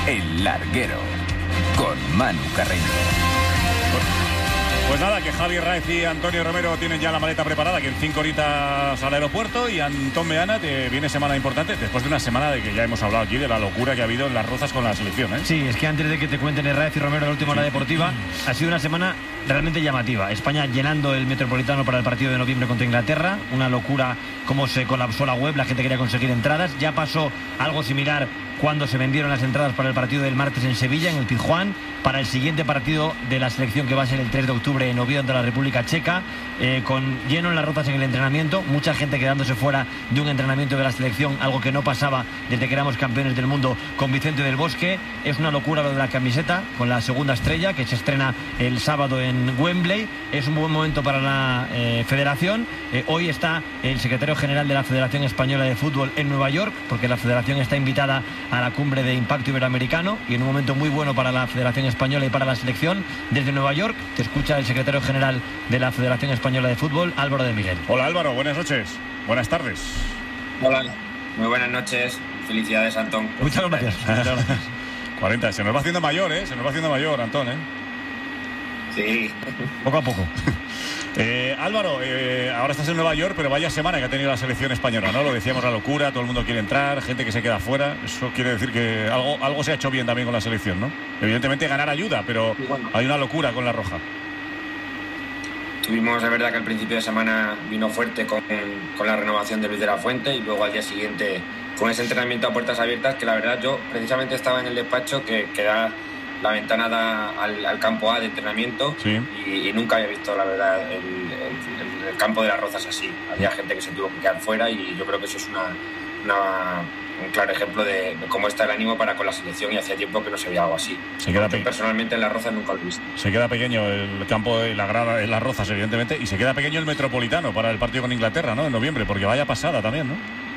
El Larguero, con Manu Carreño. Pues nada, que Javi Raiz y Antonio Romero tienen ya la maleta preparada, que en 5 horitas al aeropuerto, y Antón Meana, que viene semana importante, después de una semana de que ya hemos hablado aquí, de la locura que ha habido en Las Rozas con la selección, ¿eh? Sí, es que antes de que te cuenten Raiz y Romero la última hora deportiva, ha sido una semana realmente llamativa. España llenando el Metropolitano para el partido de noviembre contra Inglaterra, una locura cómo se colapsó la web, la gente quería conseguir entradas. Ya pasó algo similar cuando se vendieron las entradas para el partido del martes en Sevilla, en el Pizjuán, para el siguiente partido de la selección, que va a ser el 3 de octubre en Oviedo, ante la República Checa, con lleno en Las Rozas en el entrenamiento, mucha gente quedándose fuera de un entrenamiento de la selección, algo que no pasaba desde que éramos campeones del mundo con Vicente del Bosque. Es una locura lo de la camiseta, con la segunda estrella, que se estrena el sábado en Wembley. Es un buen momento para la federación. Hoy está el secretario general de la Federación Española de Fútbol en Nueva York, porque la federación está invitada a la cumbre de impacto iberoamericano, y en un momento muy bueno para la Federación Española y para la selección. Desde Nueva York te escucha el secretario general de la Federación Española de Fútbol, Álvaro de Miguel. Hola Álvaro, buenas noches, buenas tardes. Hola, muy buenas noches, felicidades Antón. Muchas gracias. 40, se nos va haciendo mayor, se nos va haciendo mayor, Antón, Sí. Poco a poco. Álvaro, ahora estás en Nueva York, pero vaya semana que ha tenido la selección española, ¿no? Lo decíamos, la locura, todo el mundo quiere entrar, gente que se queda fuera. Eso quiere decir que algo se ha hecho bien también con la selección, ¿no? Evidentemente ganar ayuda, pero bueno, hay una locura con la roja. Tuvimos, es verdad que al principio de semana vino fuerte con la renovación de Luis de la Fuente, y luego al día siguiente con ese entrenamiento a puertas abiertas, que la verdad yo precisamente estaba en el despacho que da la ventana da al campo A de entrenamiento, sí. y nunca había visto, la verdad, el campo de Las Rozas así. Había gente que se tuvo que quedar fuera, y yo creo que eso es un claro ejemplo de cómo está el ánimo para con la selección, y hacía tiempo que no se veía algo así. Personalmente en Las Rozas nunca lo he visto. Se queda pequeño el campo de la grada en Las Rozas, evidentemente, y se queda pequeño el Metropolitano para el partido con Inglaterra, ¿no? En noviembre, porque vaya pasada también, ¿no?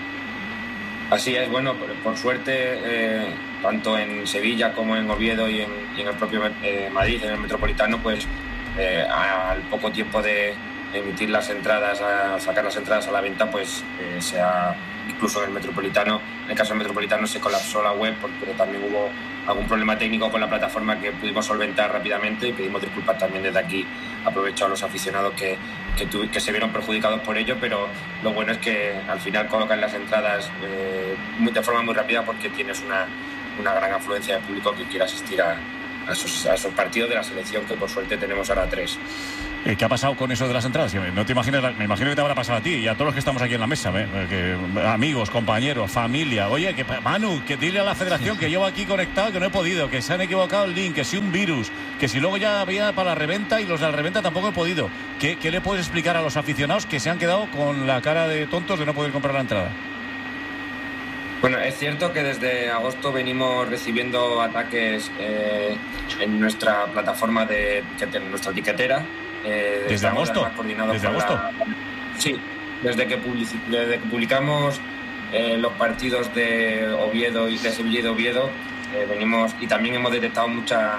Así es, bueno, por suerte, tanto en Sevilla como en Oviedo y en el propio Madrid, en el Metropolitano, pues al poco tiempo de emitir las entradas, a sacar las entradas a la venta, pues incluso en el Metropolitano, en el caso del Metropolitano se colapsó la web porque también hubo algún problema técnico con la plataforma que pudimos solventar rápidamente, y pedimos disculpas también desde aquí. Aprovecho a los aficionados que se vieron perjudicados por ello, pero lo bueno es que al final colocan las entradas de forma muy rápida, porque tienes una gran afluencia de público que quiera asistir a esos partidos de la selección, que por suerte tenemos ahora 3. ¿Qué ha pasado con eso de las entradas? No te imaginas, me imagino que te habrá pasado a ti y a todos los que estamos aquí en la mesa, amigos, compañeros, familia. Oye, Manu, que dile a la federación que llevo aquí conectado, que no he podido, que se han equivocado el link, que si un virus, que si luego ya había para la reventa y los de la reventa tampoco he podido. ¿Qué le puedes explicar a los aficionados que se han quedado con la cara de tontos de no poder comprar la entrada? Bueno, es cierto que desde agosto venimos recibiendo ataques en nuestra plataforma nuestra etiquetera. ¿Desde agosto? ¿Desde agosto? Sí, desde que publicamos los partidos de Oviedo y de Sevilla y de Oviedo, venimos, y también hemos detectado mucha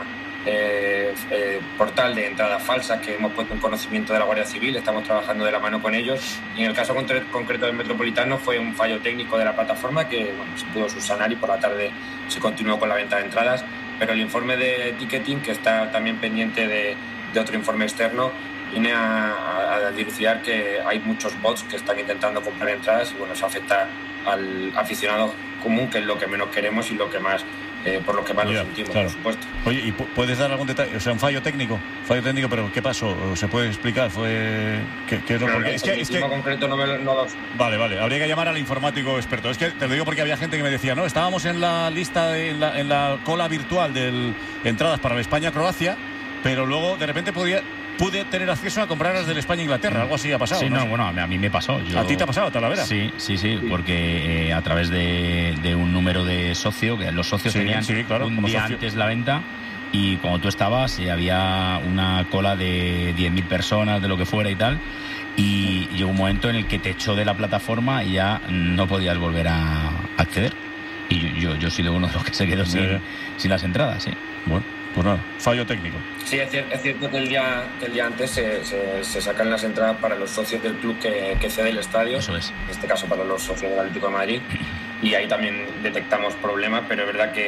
portal de entradas falsas que hemos puesto en conocimiento de la Guardia Civil. Estamos trabajando de la mano con ellos, y en el caso concreto del Metropolitano fue un fallo técnico de la plataforma que se pudo subsanar, y por la tarde se continuó con la venta de entradas. Pero el informe de ticketing, que está también pendiente de otro informe externo, viene a dilucidar que hay muchos bots que están intentando comprar entradas, y bueno, eso afecta al aficionado común, que es lo que menos queremos y lo que más por lo que más lo sentimos, claro. Por supuesto. Oye, ¿y puedes dar algún detalle? O sea, un fallo técnico, pero ¿qué pasó? ¿Se puede explicar? ¿Qué es lo que es que concreto no lo... Vale, habría que llamar al informático experto. Es que te lo digo porque había gente que me decía, no, estábamos en la lista en la cola virtual de entradas para la España-Croacia, pero luego de repente pude tener acceso a comprarlas del España-Inglaterra. Algo así ha pasado. Sí, no, bueno, a mí me pasó. ¿A ti te ha pasado, Talavera? Sí, porque a través de un número de socio, que los socios tenían claro, un día socio antes la venta, y cuando tú estabas había una cola de 10.000 personas, de lo que fuera y tal, y llegó un momento en el que te echó de la plataforma y ya no podías volver a acceder. Y yo soy uno de los que se quedó sin las entradas, sí. Bueno, pues nada, fallo técnico. Sí, es cierto que el día antes se sacan las entradas para los socios del club que cede el estadio. Eso es. En este caso para los socios del Atlético de Madrid. Y ahí también detectamos problemas, pero es verdad que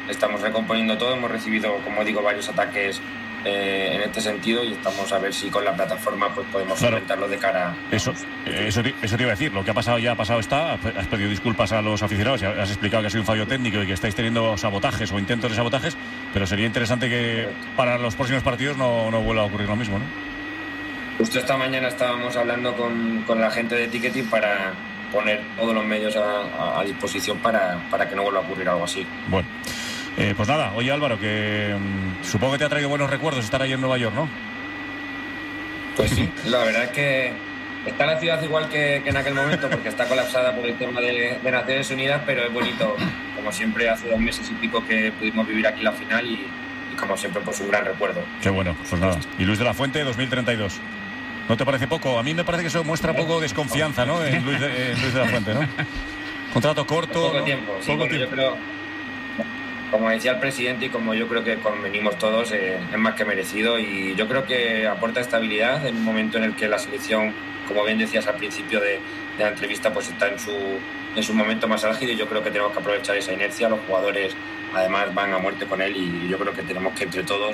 estamos recomponiendo todo. Hemos recibido, como digo, varios ataques en este sentido y estamos a ver si con la plataforma pues podemos solventarlo de cara. Eso te iba a decir. Lo que ha pasado ya ha pasado está. Has pedido disculpas a los aficionados y has explicado que ha sido un fallo técnico y que estáis teniendo sabotajes o intentos de sabotajes, pero sería interesante que para los próximos partidos no vuelva a ocurrir lo mismo, ¿no? Justo esta mañana estábamos hablando con la gente de ticketing para poner todos los medios a disposición para que no vuelva a ocurrir algo así. Bueno. Pues nada, oye Álvaro, que supongo que te ha traído buenos recuerdos estar ahí en Nueva York, ¿no? Pues sí, la verdad es que está la ciudad igual que en aquel momento, porque está colapsada por el tema de Naciones Unidas, pero es bonito, como siempre, hace 2 meses y pico que pudimos vivir aquí la final y como siempre, pues un gran recuerdo. Qué bueno, pues nada. Y Luis de la Fuente, 2032. ¿No te parece poco? A mí me parece que eso muestra poco desconfianza, ¿no? En Luis de la Fuente, ¿no? Contrato corto. Poco tiempo, sí, poco tiempo. Yo creo, como decía el presidente y como yo creo que convenimos todos, es más que merecido y yo creo que aporta estabilidad en un momento en el que la selección, como bien decías al principio de la entrevista, pues está en su momento más álgido y yo creo que tenemos que aprovechar esa inercia. Los jugadores además van a muerte con él y yo creo que tenemos que entre todos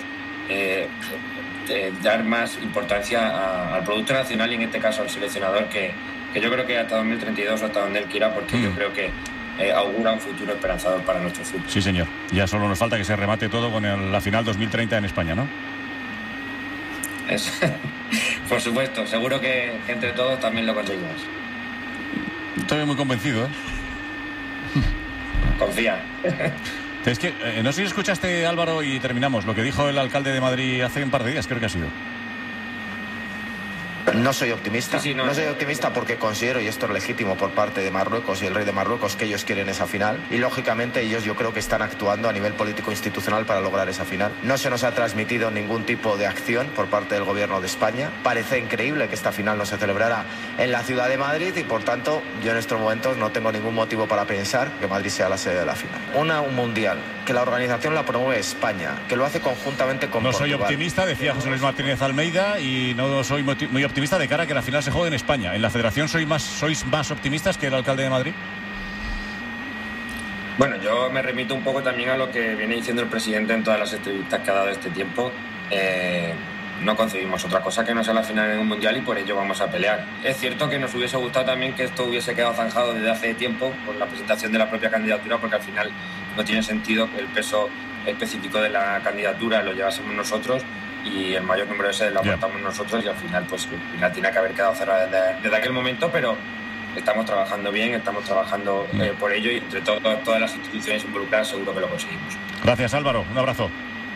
dar más importancia al producto nacional y en este caso al seleccionador que yo creo que hasta 2032 o hasta donde él quiera, porque yo creo que augura un futuro esperanzador para nuestro fútbol. Sí, señor. Ya solo nos falta que se remate todo con la final 2030 en España, ¿no? Por supuesto, seguro que entre todos también lo conseguimos. Estoy muy convencido, ¿eh? Confía. Es que, no sé si escuchaste, Álvaro, y terminamos, lo que dijo el alcalde de Madrid hace un par de días, creo que ha sido. No soy optimista. Sí, no soy optimista porque considero, y esto es legítimo por parte de Marruecos y el rey de Marruecos, que ellos quieren esa final. Y lógicamente ellos yo creo que están actuando a nivel político institucional para lograr esa final. No se nos ha transmitido ningún tipo de acción por parte del gobierno de España. Parece increíble que esta final no se celebrara en la ciudad de Madrid y por tanto yo en estos momentos no tengo ningún motivo para pensar que Madrid sea la sede de la final. Un mundial, que la organización la promueve España, que lo hace conjuntamente con Portugal. No soy optimista, decía José Luis Martínez Almeida, y no soy muy optimista de cara a que la final se juegue en España. ¿En la Federación sois más optimistas que el alcalde de Madrid? Bueno, yo me remito un poco también a lo que viene diciendo el presidente en todas las entrevistas que ha dado este tiempo. No concebimos otra cosa que no sea la final en un mundial y por ello vamos a pelear. Es cierto que nos hubiese gustado también que esto hubiese quedado zanjado desde hace tiempo con la presentación de la propia candidatura, porque al final no tiene sentido que el peso específico de la candidatura lo llevásemos nosotros y el mayor número de sedes lo aportamos nosotros y al final pues tiene que haber quedado cerrado desde aquel momento, pero estamos trabajando bien, estamos trabajando por ello y entre todas las instituciones involucradas seguro que lo conseguimos. Gracias, Álvaro, un abrazo.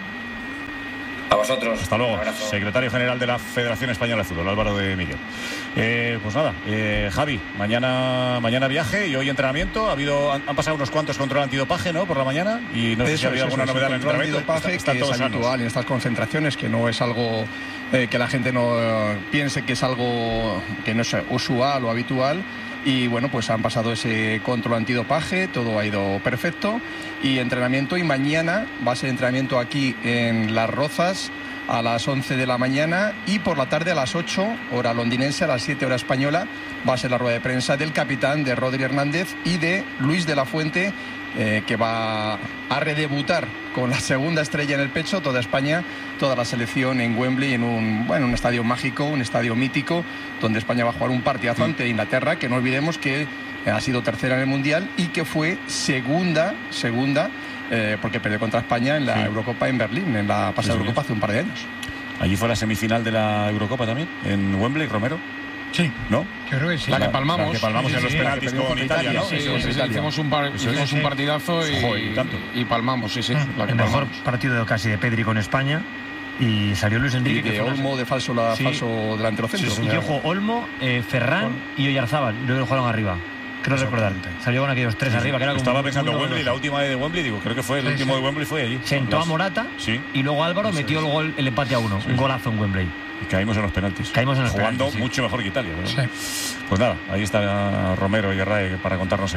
A vosotros. Hasta luego. Secretario General de la Federación Española de Fútbol, Álvaro de Miguel. Pues nada, Javi, mañana viaje y hoy entrenamiento. Han pasado unos cuantos control antidopaje, ¿no? Por la mañana y no sé si había alguna novedad en el entrenamiento. Antidopaje que es habitual en estas concentraciones, que no es algo que la gente no piense que es algo que no es usual o habitual. Y bueno, pues han pasado ese control antidopaje, todo ha ido perfecto y entrenamiento, y mañana va a ser entrenamiento aquí en Las Rozas a las 11 de la mañana y por la tarde a las 8, hora londinense, a las 7 hora española, va a ser la rueda de prensa del capitán, de Rodri Hernández y de Luis de la Fuente, que va a redebutar con la segunda estrella en el pecho, toda España, toda la selección en Wembley, en un estadio mágico, un estadio mítico, donde España va a jugar un partidazo ante Inglaterra, que no olvidemos que ha sido tercera en el Mundial y que fue segunda, porque perdió contra España en la Eurocopa en Berlín, en la pasada Eurocopa hace un par de años. Allí fue la semifinal de la Eurocopa también, en Wembley, Romero. Sí, ¿no? Creo que sí. La que palmamos en los penaltis con Italia, ¿no? Sí, hicimos un partidazo y palmamos, El mejor partido casi de Pedri con España. Y salió Luis Enrique. Y de Olmo de falso delantero centro. Y que ojo, Olmo, Ferran y Oyarzábal. Luego jugaron arriba. Creo recordar. Salió con aquellos tres arriba. Que era estaba pensando Wembley, la última de Wembley, digo, creo que fue el último de Wembley, fue allí. Sentó a Morata y luego Álvaro metió el empate a 1. Un golazo en Wembley. Y caímos en los penaltis. Jugando mucho mejor que Italia, ¿verdad? Pues nada, ahí está Romero y Arrae para contarnos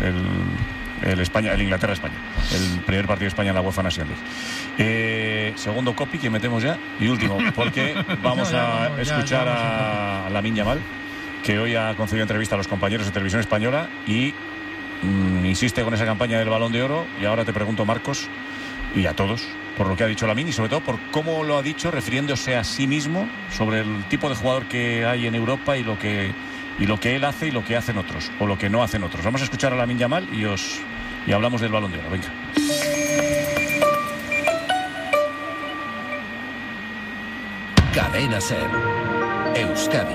el Inglaterra-España, el primer partido de España en la UEFA Nations League. Segundo copy que metemos ya y último, porque vamos a escuchar a Lamine Yamal, que hoy ha concedido entrevista a los compañeros de Televisión Española y insiste con esa campaña del Balón de Oro. Y ahora te pregunto, Marcos, y a todos, por lo que ha dicho Lamine y sobre todo por cómo lo ha dicho, refiriéndose a sí mismo sobre el tipo de jugador que hay en Europa y lo que él hace y lo que hacen otros, o lo que no hacen otros. Vamos a escuchar a Lamine Yamal y hablamos del Balón de Oro. Venga. Cadena SER, Euskadi.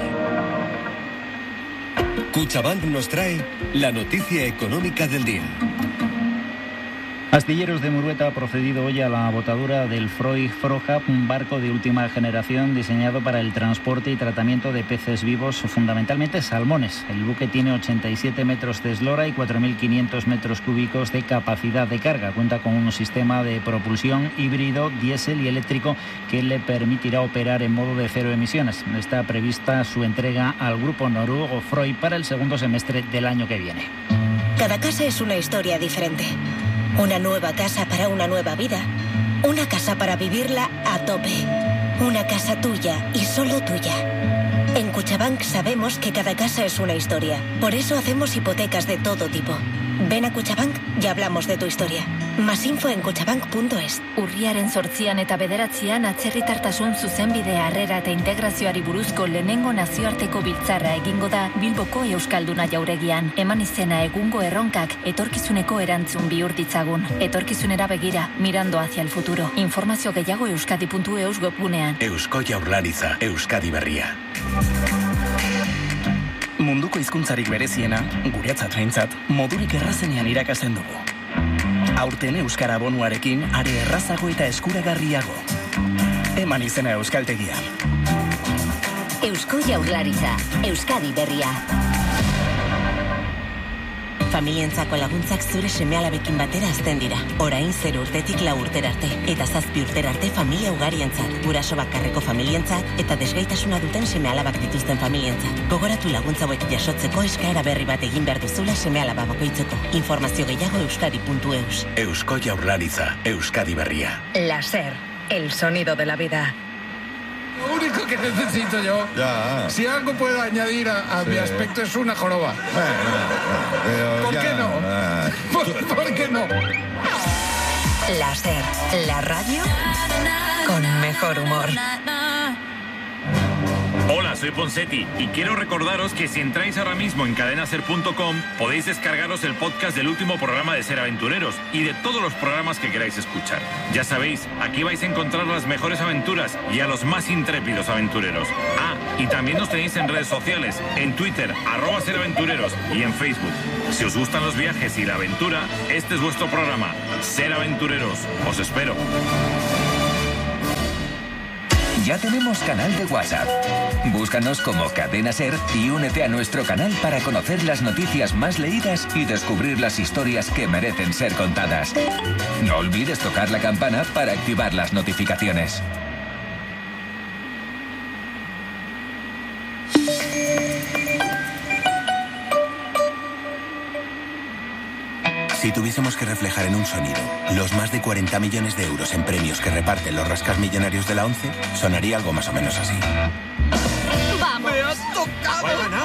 Cuchabank nos trae la noticia económica del día. Astilleros de Murueta ha procedido hoy a la botadura del Freud Frohab, un barco de última generación diseñado para el transporte y tratamiento de peces vivos, fundamentalmente salmones. El buque tiene 87 metros de eslora y 4.500 metros cúbicos de capacidad de carga. Cuenta con un sistema de propulsión híbrido, diésel y eléctrico que le permitirá operar en modo de cero emisiones. Está prevista su entrega al grupo noruego Freud para el segundo semestre del año que viene. Cada casa es una historia diferente. Una nueva casa para una nueva vida. Una casa para vivirla a tope. Una casa tuya y solo tuya. En Cuchabank sabemos que cada casa es una historia. Por eso hacemos hipotecas de todo tipo. Ven a Cuchabank y hablamos de tu historia. Más info en cuchabank.es. Urriaren 8 eta 9 atzerritartasun zuzenbide harrera eta integrazioari buruzko lehenengo nazioarteko biltzarra egingo da Bilboko Euskalduna jauregian. Eman izena egungo erronkak etorkizuneko erantzun bihur ditzagun. Etorkizunera begira, mirando hacia el futuro. Informazio gehiago euskadi.eus webgunean. Eusko Jaurlaritza, Euskadi berria. Munduko hizkuntzarik bereziena, guretzat behintzat, modurik errazenean irakasten dugu. Aurten euskara abonuarekin are errazago eta eskuragarriago. Eman izena euskaltegian. Eusko Jaurlaritza, Euskadi berria. Familientzako laguntzak zure seme-alabekin batera hazten dira. Orain 0 urtetik 4 urtera arte, eta 7 urtera arte familia ugarientzat, guraso bakarreko familientzat, eta desgaitasuna duten seme-alabak dituzten familientzat. Gogoratu laguntza hauek jasotzeko eskaera berri bat egin behar duzula seme-alaba bakoitzeko. Informazio gehiago euskadi.eus. Eusko Jaurlaritza, Euskadi berria. La SER, el sonido de la vida. Lo único que necesito yo, si algo puedo añadir a mi aspecto, es una joroba. ¿Por qué no? ¿Por qué no? La SER, la radio con mejor humor. Hola, soy Ponsetti y quiero recordaros que si entráis ahora mismo en cadenaser.com podéis descargaros el podcast del último programa de Ser Aventureros y de todos los programas que queráis escuchar. Ya sabéis, aquí vais a encontrar las mejores aventuras y a los más intrépidos aventureros. Ah, y también nos tenéis en redes sociales, en Twitter, @SerAventureros y en Facebook. Si os gustan los viajes y la aventura, este es vuestro programa, Ser Aventureros. Os espero. Ya tenemos canal de WhatsApp. Búscanos como Cadena Ser y únete a nuestro canal para conocer las noticias más leídas y descubrir las historias que merecen ser contadas. No olvides tocar la campana para activar las notificaciones. Si tuviésemos que reflejar en un sonido los más de 40 millones de euros en premios que reparten los rascas millonarios de la ONCE, sonaría algo más o menos así. ¡Vamos! ¡Me has tocado!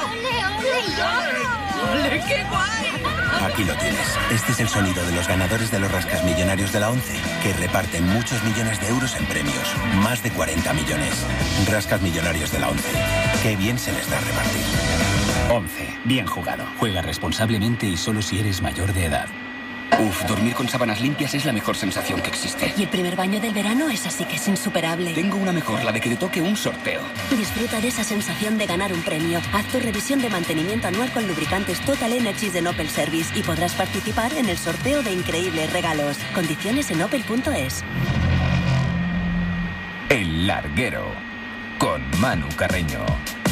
¡Ole, qué guay! Aquí lo tienes. Este es el sonido de los ganadores de los rascas millonarios de la ONCE, que reparten muchos millones de euros en premios. Más de 40 millones. Rascas millonarios de la ONCE. Qué bien se les da repartir. ONCE. Bien jugado. Juega responsablemente y solo si eres mayor de edad. Uf, dormir con sábanas limpias es la mejor sensación que existe. Y el primer baño del verano es así que es insuperable. Tengo una mejor, la de que te toque un sorteo. Disfruta de esa sensación de ganar un premio. Haz tu revisión de mantenimiento anual con lubricantes Total Energies de Opel Service y podrás participar en el sorteo de increíbles regalos. Condiciones en opel.es. El Larguero, con Manu Carreño.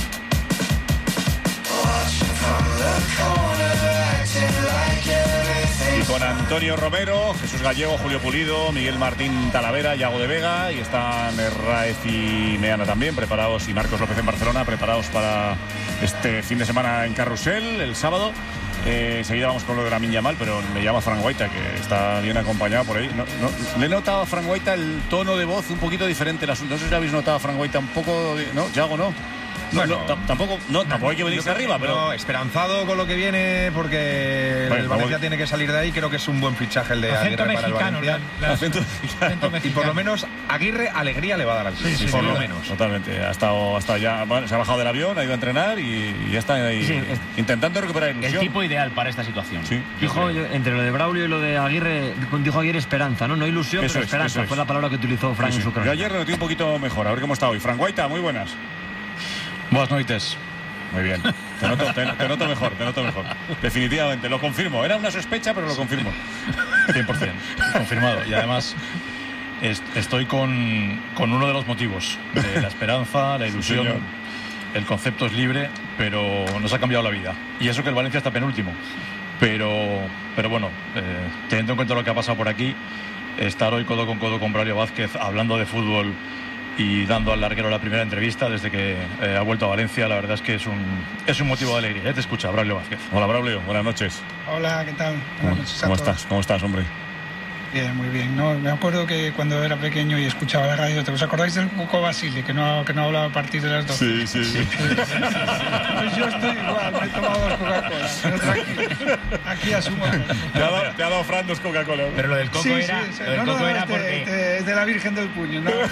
Y con Antonio Romero, Jesús Gallego, Julio Pulido, Miguel Martín Talavera, Yago de Vega, y están Raez y Meana también preparados, y Marcos López en Barcelona, preparados para este fin de semana en Carrusel, el sábado. Enseguida vamos con lo de Lamine Yamal, pero me llama Fran Guaita, que está bien acompañado por ahí. Le he notado a Fran Guaita el tono de voz un poquito diferente. No sé si habéis notado a Fran Guaita un poco, ¿no? Yago, ¿no? tampoco hay que venirse arriba, pero... No, esperanzado con lo que viene, porque el Valencia tiene que salir de ahí. Creo que es un buen fichaje el de Aguirre para el Valencia. Y por lo menos Aguirre alegría le va a dar al club. Sí, por lo menos. Totalmente. Ha estado ya, bueno, se ha bajado del avión, ha ido a entrenar y ya está ahí intentando recuperar ilusión. El tipo ideal para esta situación. Sí. Dijo, entre lo de Braulio y lo de Aguirre, dijo Aguirre esperanza, ¿no? No ilusión, pero esperanza. Fue la palabra que utilizó Fran en su crónica. Yo ayer lo noté un poquito mejor. A ver cómo está hoy. Fran Guaita, muy buenas. Buenas noches. Muy bien. Te noto mejor. Definitivamente, lo confirmo. Era una sospecha, pero lo confirmo. 100%. Confirmado. Y además estoy con uno de los motivos. De la esperanza, la ilusión. Sí, el concepto es libre, pero nos ha cambiado la vida. Y eso que el Valencia está penúltimo. Pero bueno, teniendo en cuenta lo que ha pasado por aquí, estar hoy codo con Braulio Vázquez hablando de fútbol y dando al larguero la primera entrevista desde que ha vuelto a Valencia, la verdad es que es un motivo de alegría. Te escucha, Braulio Vázquez. Hola, Braulio, buenas noches. Hola, ¿qué tal? Buenas noches a todos. ¿Cómo estás, hombre? Bien, muy bien. No, me acuerdo que cuando era pequeño y escuchaba la radio, ¿os acordáis del Cuco Basile, que no hablaba a partir de las 12? Sí. Pues yo estoy igual, me he tomado 2 Coca-Cola, pero tranquilo, aquí asumo. Te ha dado Fran 2 Coca-Cola. Pero lo del Coco era porque... Es de la Virgen del Puño, no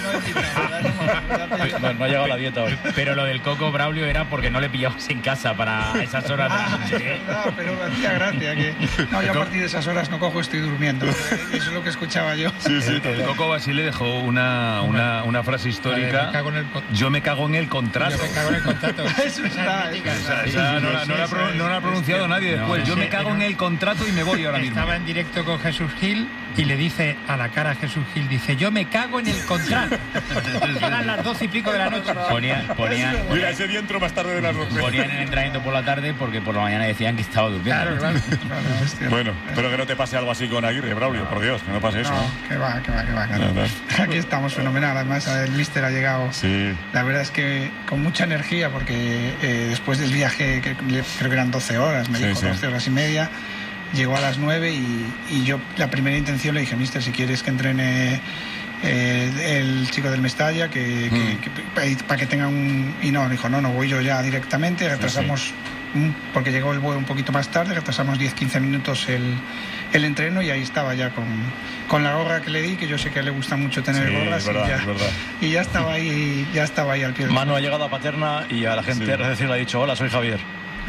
ha llegado la dieta hoy. Pero lo del Coco, Braulio, era porque no le pillabas en casa para esas horas. No, pero me hacía gracia que... No, yo a partir de esas horas no cojo, estoy durmiendo. Eso es lo que escuchaba yo. El Coco Basile dejó una frase histórica. Yo me cago en el contrato. Yo me cago en el contrato. Eso está. No la ha pronunciado nadie después. Yo me cago en el contrato y me voy ahora mismo. Estaba en directo con Jesús Gil y le dice a la cara a Jesús Gil, dice, yo me cago en el contrato. Eran las 12 y pico de la noche. Mira, ese día entró más tarde de las 12. Ponían el entrenamiento por la tarde porque por la mañana decían que estaba durmiendo. Claro. Bueno, espero que no te pase algo así con Aguirre, Braulio, por Dios, que no pase eso. No, que va. Aquí estamos, fenomenal. Además, el míster ha llegado. Sí. La verdad es que con mucha energía, porque después del viaje, que creo que eran 12 horas, me dijo 12 horas y media, llegó a las 9 y yo la primera intención le dije, míster, si quieres que entrene el chico del Mestalla, para que tenga un... Y no, dijo, no, voy yo ya directamente, retrasamos... Porque llegó el vuelo un poquito más tarde, retrasamos 10-15 minutos el entreno y ahí estaba ya con la gorra que le di, que yo sé que le gusta mucho tener gorras, es verdad. Y ya estaba ahí al pie del... Manu ha llegado a Paterna y a la gente de RCC le ha dicho, hola, soy Javier.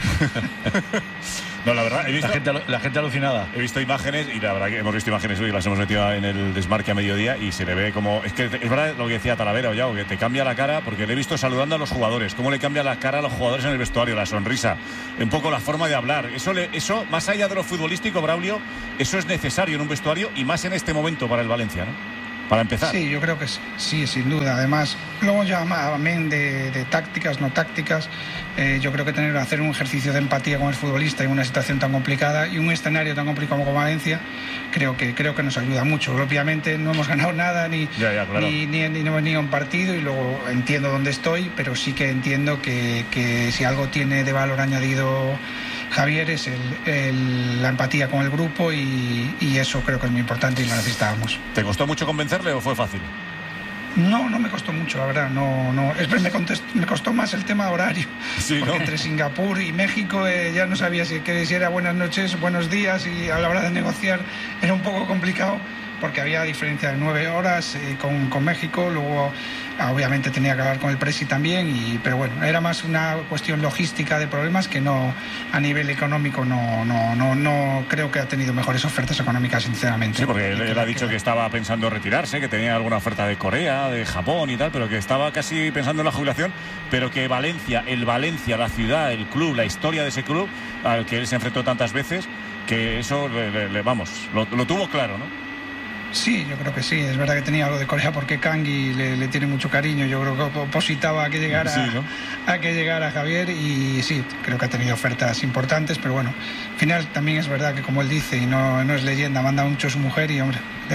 No, la verdad, he visto... La gente alucinada. He visto imágenes y la verdad que hemos visto imágenes hoy, las hemos metido en el desmarque a mediodía y se le ve como... Es que es verdad lo que decía Talavera, Ollao, que te cambia la cara, porque le he visto saludando a los jugadores, cómo le cambia la cara a los jugadores en el vestuario, la sonrisa, un poco la forma de hablar. Eso más allá de lo futbolístico, Braulio, eso es necesario en un vestuario y más en este momento para el Valencia, ¿no? Para empezar. Sí, yo creo que sí, sin duda. Además, luego ya amén de tácticas, no tácticas, yo creo que hacer un ejercicio de empatía con el futbolista en una situación tan complicada y un escenario tan complicado como Valencia, creo que nos ayuda mucho. Obviamente no hemos ganado nada ni hemos venido a un partido y luego entiendo dónde estoy, pero sí que entiendo que si algo tiene de valor añadido Javier es la empatía con el grupo y eso creo que es muy importante y lo necesitábamos. ¿Te costó mucho convencerle o fue fácil? No me costó mucho, la verdad. No. Me costó más el tema horario. Sí, porque entre Singapur y México ya no sabía si era buenas noches, buenos días y a la hora de negociar era un poco complicado porque había diferencia de 9 horas con México, luego obviamente tenía que hablar con el presi también, pero bueno, era más una cuestión logística de problemas que no a nivel económico, no creo que ha tenido mejores ofertas económicas, sinceramente. Sí, porque él ha dicho que estaba pensando retirarse, que tenía alguna oferta de Corea, de Japón y tal, pero que estaba casi pensando en la jubilación, pero que Valencia, la ciudad, el club, la historia de ese club, al que él se enfrentó tantas veces, que eso, lo tuvo claro, ¿no? Sí, yo creo que sí. Es verdad que tenía algo de Corea porque Kangui le tiene mucho cariño. Yo creo que opositaba a que llegara Javier y sí, creo que ha tenido ofertas importantes, pero bueno, al final también es verdad que como él dice y no es leyenda, manda mucho a su mujer y hombre,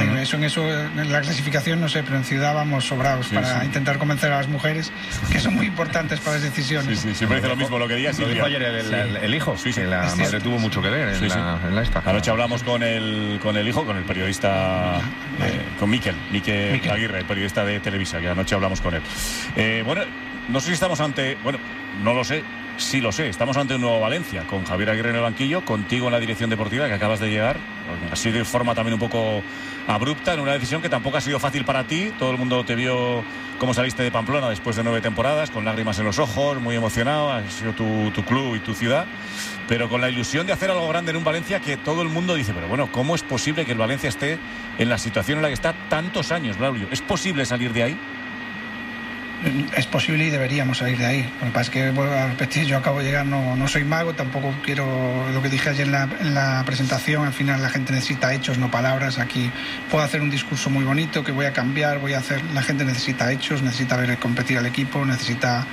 en la clasificación no sé, pero en Ciudad vamos sobrados para intentar convencer a las mujeres que son muy importantes para las decisiones. Sí, siempre dice lo mismo, lo que diría Silvia. Lo dijo ayer el hijo, que la madre tuvo mucho que ver en la esta. Anoche hablamos con el hijo, con el periodista, con Miquel Aguirre, el periodista de Televisa, que anoche hablamos con él. Bueno, no sé si estamos ante... Bueno, no lo sé. Sí lo sé, estamos ante un nuevo Valencia, con Javier Aguirre en el banquillo, contigo en la dirección deportiva, que acabas de llegar, así de forma también un poco abrupta, en una decisión que tampoco ha sido fácil para ti. Todo el mundo te vio cómo saliste de Pamplona después de 9 temporadas, con lágrimas en los ojos, muy emocionado, ha sido tu club y tu ciudad, pero con la ilusión de hacer algo grande en un Valencia que todo el mundo dice, pero bueno, ¿cómo es posible que el Valencia esté en la situación en la que está tantos años, Braulio? ¿Es posible salir de ahí? Es posible y deberíamos salir de ahí. Lo que pasa es que, vuelvo a repetir, yo acabo de llegar, no soy mago, tampoco quiero, lo que dije ayer en la presentación, al final la gente necesita hechos, no palabras. Aquí puedo hacer un discurso muy bonito, que voy a cambiar, la gente necesita hechos, necesita ver competir al equipo, necesita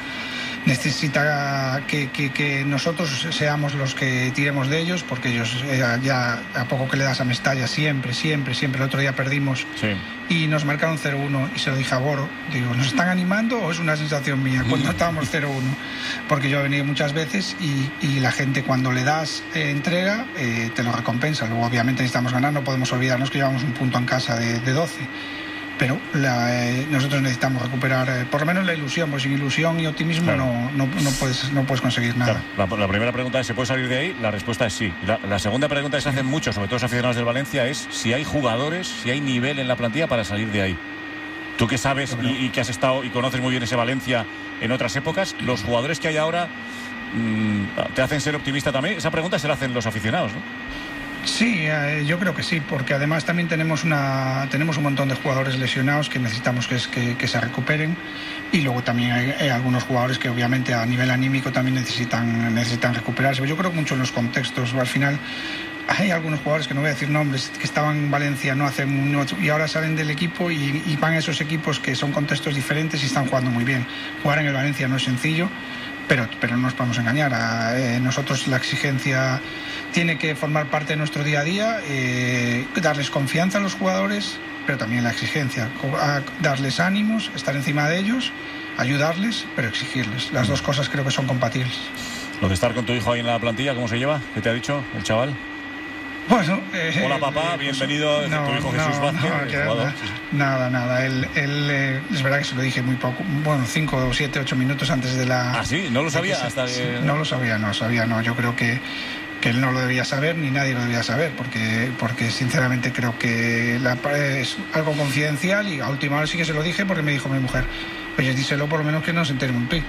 que nosotros seamos los que tiremos de ellos, porque ellos ya a poco que le das a Mestalla siempre, el otro día perdimos y nos marcaron 0-1 y se lo dije a Boro, digo, ¿nos están animando o es una sensación mía cuando estábamos 0-1? Porque yo he venido muchas veces y la gente cuando le das entrega te lo recompensa. Luego obviamente necesitamos ganar, no podemos olvidarnos que llevamos un punto en casa de 12. Pero nosotros necesitamos recuperar por lo menos la ilusión, porque sin ilusión y optimismo no puedes conseguir nada. Claro. La primera pregunta es, ¿se puede salir de ahí? La respuesta es sí. La segunda pregunta que se hacen muchos, sobre todo los aficionados del Valencia, es si hay jugadores, si hay nivel en la plantilla para salir de ahí. Tú que sabes y que has estado y conoces muy bien ese Valencia en otras épocas, los jugadores que hay ahora te hacen ser optimista también. Esa pregunta se la hacen los aficionados, ¿no? Sí, yo creo que sí, porque además también tenemos un montón de jugadores lesionados que necesitamos que se recuperen, y luego también hay algunos jugadores que obviamente a nivel anímico también necesitan recuperarse. Yo creo mucho en los contextos. Al final hay algunos jugadores, que no voy a decir nombres, que estaban en Valencia y ahora salen del equipo y van a esos equipos que son contextos diferentes y están jugando muy bien. Jugar en el Valencia no es sencillo, pero no nos podemos engañar. Nosotros la exigencia tiene que formar parte de nuestro día a día, darles confianza a los jugadores, pero también la exigencia, darles ánimos, estar encima de ellos, ayudarles, pero exigirles. Las dos cosas creo que son compatibles. Lo de estar con tu hijo ahí en la plantilla, ¿cómo se lleva? ¿Qué te ha dicho el chaval? Bueno, hola papá, bienvenido, tu hijo Jesús Vázquez, jugador. Nada, él es verdad que se lo dije muy poco, 5, 7, 8 minutos antes de la... ¿Ah, sí? ¿No lo sabía? No lo sabía, yo creo que él no lo debía saber, ni nadie lo debía saber, porque sinceramente creo que es algo confidencial, y a última hora sí que se lo dije, porque me dijo mi mujer, oye, díselo por lo menos que no se entere un pi.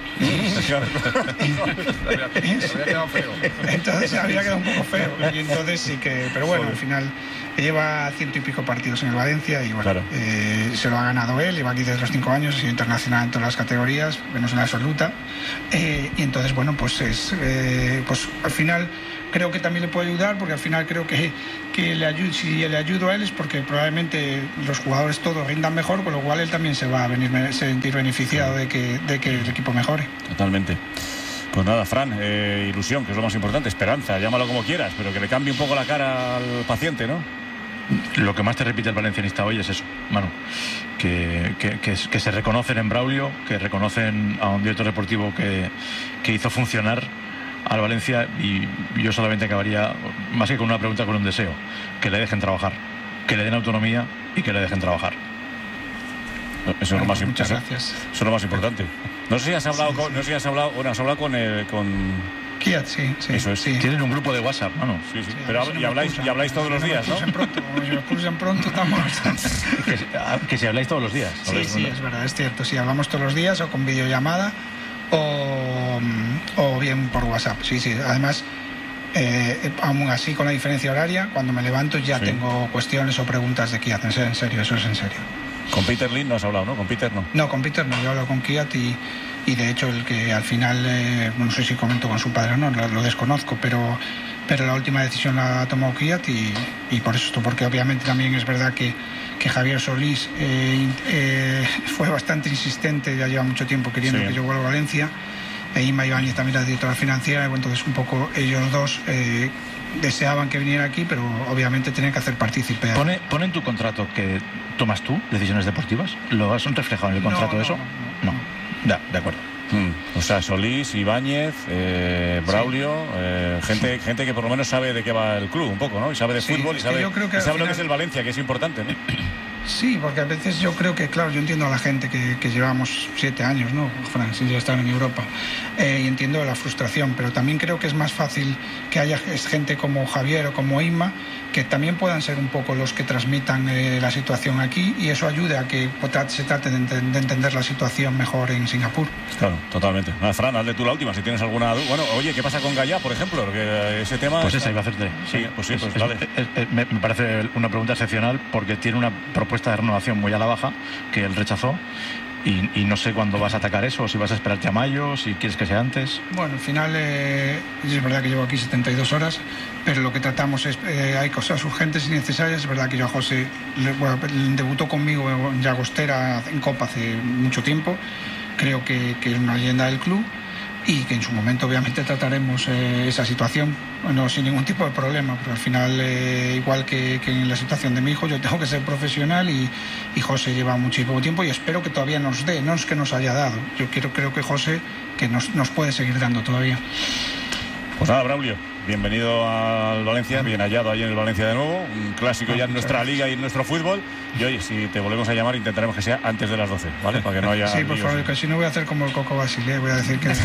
Entonces había quedado un poco feo, y entonces sí que, pero bueno, al final lleva 100 y pico partidos en el Valencia y bueno, se lo ha ganado él, lleva aquí desde los 5 años, ha sido internacional en todas las categorías, menos en la absoluta, y entonces bueno, pues al final creo que también le puedo ayudar, porque al final creo que si le ayudo a él es porque probablemente los jugadores todos rindan mejor, con lo cual él también se va a sentir beneficiado de que el equipo mejore. Totalmente. Pues nada, Fran, ilusión, que es lo más importante, esperanza, llámalo como quieras, pero que le cambie un poco la cara al paciente, ¿no? Lo que más te repite el valencianista hoy es eso, Manu, que se reconocen en Braulio, que reconocen a un director deportivo que hizo funcionar al Valencia, y yo solamente acabaría, más que con una pregunta, con un deseo: que le dejen trabajar, que le den autonomía y que le dejen trabajar. Eso es lo más importante. Muchas gracias. Eso es lo más importante. No sé si has hablado con Kiat, sí. Eso es. Sí. Tienen un grupo de WhatsApp, ¿no? Sí. Pero habláis todos los días, ¿no? Si me pulsan pronto, estamos... que si habláis todos los días. Sí, es verdad, es cierto. Sí, hablamos todos los días, o con videollamada, o bien por WhatsApp. Sí. Además, aún así, con la diferencia horaria, cuando me levanto ya tengo cuestiones o preguntas de Kiat. En serio, eso es en serio. Con Peter Lin no has hablado, ¿no? Con Peter no. No, con Peter no. Yo hablo con Kiat y de hecho el que al final, no sé si comento con su padre o no, lo desconozco, pero la última decisión la ha tomado Kiat, y por eso, porque obviamente también es verdad que Javier Solís fue bastante insistente, ya lleva mucho tiempo queriendo que yo vuelva a Valencia, e Inma Ibáñez también, la directora financiera, y entonces un poco ellos dos deseaban que viniera aquí, pero obviamente tenían que hacer partícipe. ¿Pone en tu contrato que tomas tú decisiones deportivas? ¿Lo has reflejado en el contrato eso? No. Ya, de acuerdo. O sea, Solís, Ibáñez, Braulio, gente que por lo menos sabe de qué va el club un poco, ¿no? Y sabe de fútbol, y sabe lo que es el Valencia, que es importante, ¿no? Sí, porque a veces yo creo que, claro, yo entiendo a la gente que llevamos 7 años, ¿no, Fran, sin estar en Europa, y entiendo la frustración, pero también creo que es más fácil que haya gente como Javier o como Inma, que también puedan ser un poco los que transmitan la situación aquí, y eso ayude a que se trate de entender la situación mejor en Singapur. Claro, totalmente. Fran, hazle tú la última, si tienes alguna duda. Bueno, oye, ¿qué pasa con Gallá, por ejemplo? Porque ese tema... Pues esa iba a hacerte. Sí, pues dale. Me parece una pregunta excepcional, porque tiene una propuesta de renovación muy a la baja, que él rechazó. Y no sé cuándo vas a atacar eso, si vas a esperarte a mayo, si quieres que sea antes. Bueno, al final es verdad que llevo aquí 72 horas, pero lo que tratamos es, hay cosas urgentes y necesarias. Es verdad que yo a José, debutó conmigo en Llagostera en Copa hace mucho tiempo, creo que es una leyenda del club, y que en su momento obviamente trataremos esa situación, bueno, sin ningún tipo de problema, pero al final igual que en la situación de mi hijo, yo tengo que ser profesional, y José lleva muchísimo tiempo y espero que todavía nos dé, no es que nos haya dado, yo creo que José que nos puede seguir dando todavía. Pues nada, Braulio, bienvenido al Valencia, bien hallado ahí en el Valencia de nuevo, un clásico ya en nuestra liga y en nuestro fútbol. Y oye, si te volvemos a llamar, intentaremos que sea antes de las 12, ¿vale? Para que no haya... Sí, por favor, que si no voy a hacer como el Coco Basile, voy a decir que...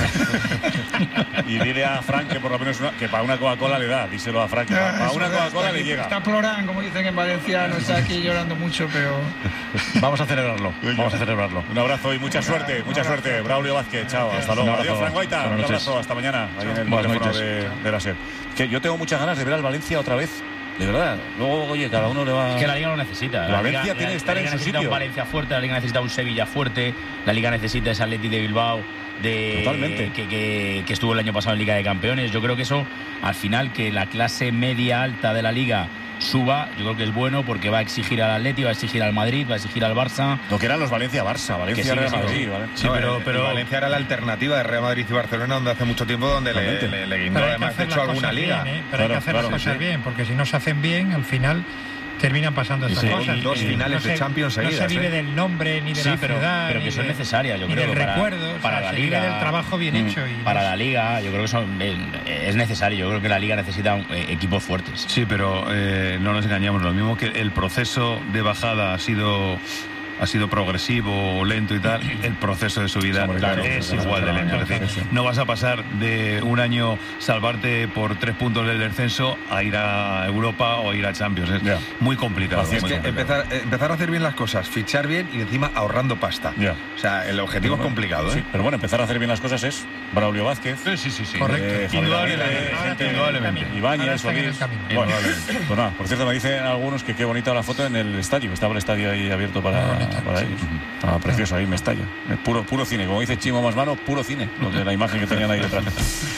Y dile a Frank que por lo menos que para una Coca-Cola le da, díselo a Frank, que para una Coca-Cola le llega. Está plorando, como dicen en Valencia, no está aquí llorando mucho, pero... Vamos a celebrarlo, vamos a celebrarlo. Un abrazo y mucha suerte, Braulio Vázquez, chao, hasta luego. Adiós, Frank Guaita, un abrazo, hasta mañana, ahí en el micrófono de la SER. Que yo tengo muchas ganas de ver al Valencia otra vez. De verdad, luego, oye, cada uno le va... Es que la Liga lo necesita. La Valencia tiene que estar en su sitio. La Liga necesita un Valencia fuerte, la Liga necesita un Sevilla fuerte, la Liga necesita ese Atleti de Bilbao Totalmente. Que estuvo el año pasado en Liga de Campeones. Yo creo que eso, al final, que la clase media alta de la Liga suba, yo creo que es bueno, porque va a exigir al Atleti, va a exigir al Madrid, va a exigir al Barça. Lo que eran los Valencia-Barça, Valencia-Real Madrid. Sí, pero Valencia era la alternativa de Real Madrid y Barcelona, donde hace mucho tiempo donde le guindó además de hecho alguna liga. Bien, pero hay que hacer las cosas bien, porque si no se hacen bien, al final terminan pasando estas cosas. Dos finales de Champions seguidas. No se vive del nombre ni de la ciudad, pero que son necesarias, yo creo, del recuerdo, para la Liga, del trabajo bien hecho. Para la Liga, yo creo que es necesario. Yo creo que la Liga necesita equipos fuertes. Sí, pero no nos engañamos. Lo mismo que el proceso de bajada ha sido progresivo o lento y tal, el proceso de subida es igual de lento. Es decir, no vas a pasar de un año salvarte por 3 puntos del descenso a ir a Europa o a ir a Champions. Es muy complicado. Así es que empezar a hacer bien las cosas, fichar bien y encima ahorrando pasta. O sea, el objetivo es complicado. Sí, pero bueno, empezar a hacer bien las cosas es Braulio Vázquez. Sí. Correcto. Indudablemente. Ibáñez, Solís. Bueno, pues nada, por cierto, me dicen algunos que qué bonita la foto en el estadio. Estaba el estadio ahí abierto para ellos. Estaba precioso ahí, Mestalla. Puro cine, como dice Chimo Masmano, puro cine, lo de la imagen que tenían ahí detrás.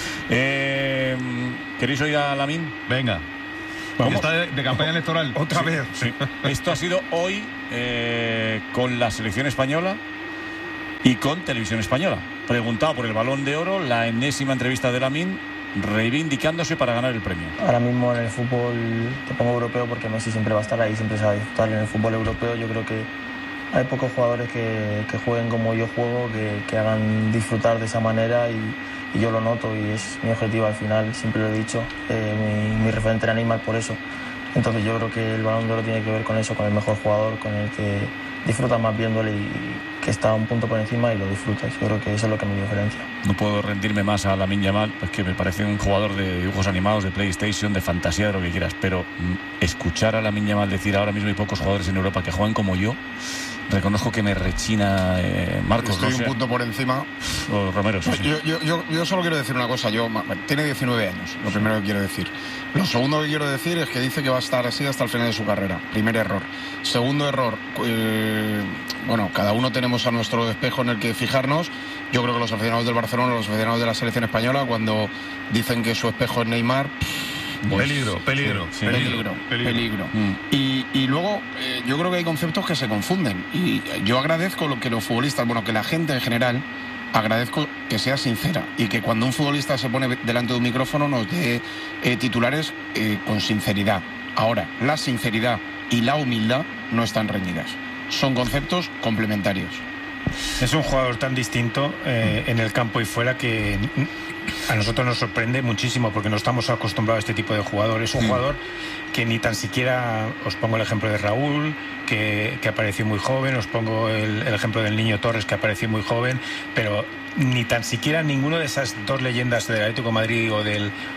¿Queréis oír a Lamine? Venga. ¿Cómo? Está de campaña electoral. Otra vez. Sí. Esto ha sido hoy con la selección española y con Televisión Española. Preguntado por el Balón de Oro, la enésima entrevista de Lamine, reivindicándose para ganar el premio. Ahora mismo en el fútbol te pongo europeo porque Messi siempre va a estar ahí, siempre se va a disfrutar. En el fútbol europeo yo creo que hay pocos jugadores que jueguen como yo juego, que hagan disfrutar de esa manera, y yo lo noto, y es mi objetivo al final, siempre lo he dicho. Mi referente era Neymar por eso. Entonces yo creo que el Balón de Oro tiene que ver con eso, con el mejor jugador, con el que disfrutas más viéndole y que está un punto por encima y lo disfrutas. Yo creo que eso es lo que me diferencia. No puedo rendirme más a Lamine Yamal, pues que me parece un jugador de dibujos animados, de PlayStation, de fantasía, de lo que quieras, pero escuchar a Lamine Yamal decir ahora mismo hay pocos jugadores en Europa que juegan como yo, reconozco que me rechina Marcos. Estoy un punto por encima. O Romero, sí. Yo solo quiero decir una cosa. Tiene 19 años, lo primero que quiero decir. Lo segundo que quiero decir es que dice que va a estar así hasta el final de su carrera. Primer error. Segundo error, bueno, cada uno tenemos a nuestro espejo en el que fijarnos. Yo creo que los aficionados del Barcelona, los aficionados de la selección española, cuando dicen que su espejo es Neymar... Peligro. Y luego yo creo que hay conceptos que se confunden, y yo agradezco lo que los futbolistas, que la gente en general, agradezco que sea sincera, y que cuando un futbolista se pone delante de un micrófono nos dé titulares con sinceridad. Ahora, la sinceridad y la humildad no están reñidas, son conceptos complementarios. Es un jugador tan distinto en el campo y fuera que A nosotros nos sorprende muchísimo porque no estamos acostumbrados a este tipo de jugador. Es un jugador que ni tan siquiera, os pongo el ejemplo de Raúl, que apareció muy joven, os pongo el ejemplo del Niño Torres, que apareció muy joven, pero ni tan siquiera ninguno de esas dos leyendas del Atlético de Madrid o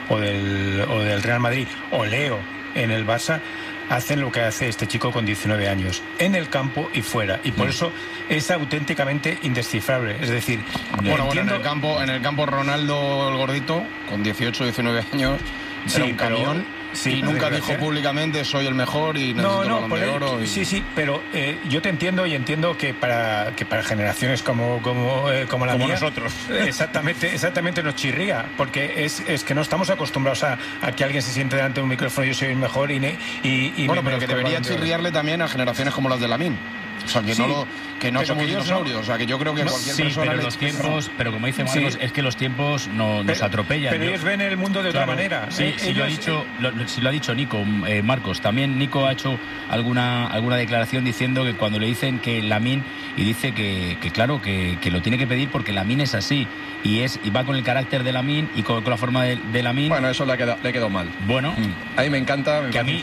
del Real Madrid, o Leo en el Barça, hacen lo que hace este chico con 19 años, en el campo y fuera, y por eso es auténticamente indescifrable. Es decir, bueno, en el campo Ronaldo el gordito, con 18, 19 años, era un camión. Y nunca dijo públicamente soy el mejor y necesito el Balón de Oro. Sí, pero yo te entiendo y entiendo que para generaciones como la mía, nosotros, exactamente nos chirría, porque es que no estamos acostumbrados a que alguien se siente delante de un micrófono, yo soy el mejor bueno, pero que debería chirriarle también a generaciones como las de Lamine. O sea, que no somos dinosaurios. O sea, que yo creo que cualquier persona... Pero los tiempos, pero como dice Marcos, es que los tiempos nos atropellan. Pero ellos ven el mundo de otra manera. Sí, lo ha dicho Nico, Marcos. También Nico ha hecho alguna declaración diciendo que cuando le dicen que Lamine, y dice que claro, que lo tiene que pedir porque Lamine es así. Y va con el carácter de Lamine y con la forma de Lamine. Bueno, eso le ha quedado mal. Bueno. A mí me encanta.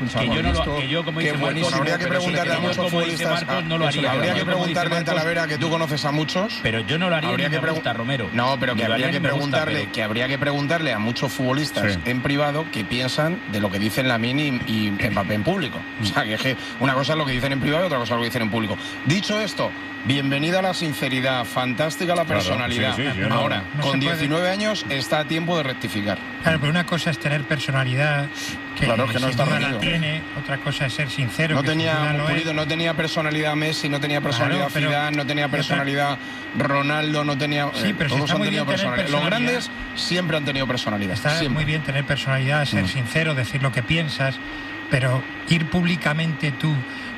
Que yo como dice Marcos, habría que preguntarle a muchos futbolistas. No lo haría. Habría que preguntarle a Talavera, que tú conoces a muchos. Pero yo no lo haría. Habría que preguntar, Romero. No, pero que habría que preguntarle a muchos futbolistas en privado qué piensan de lo que dicen Lamine y Mbappé en público. O sea, que una cosa es lo que dicen en privado y otra cosa es lo que dicen en público. Dicho esto, bienvenida a la sinceridad, fantástica la personalidad. Ahora, con 19 años está a tiempo de rectificar. Claro, pero una cosa es tener personalidad, que no está la tiene, otra cosa es ser sincero. No tenía personalidad Messi, no tenía personalidad Zidane, no tenía personalidad Ronaldo, no tenía... Sí, pero todos han tenido personalidad. Los grandes siempre han tenido personalidad. Está muy bien tener personalidad, ser sincero, decir lo que piensas, pero ir públicamente tú